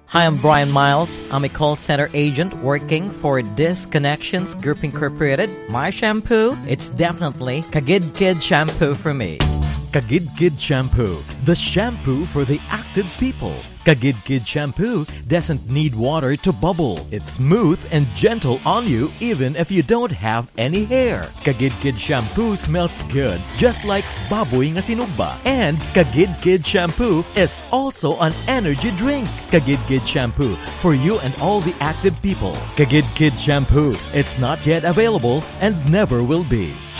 Hi, I'm Brian Miles. I'm a call center agent working for Disconnections Group Incorporated. My shampoo, it's definitely Kagid Kid shampoo for me. Kagid Kid Shampoo, the shampoo for the active people. Kagid Kid Shampoo doesn't need water to bubble. It's smooth and gentle on you even if you don't have any hair. Kagid Kid Shampoo smells good, just like baboy nga sinugba. And Kagid Kid Shampoo is also an energy drink. Kagid Kid Shampoo for you and all the active people. Kagid Kid Shampoo, it's not yet available and never will be.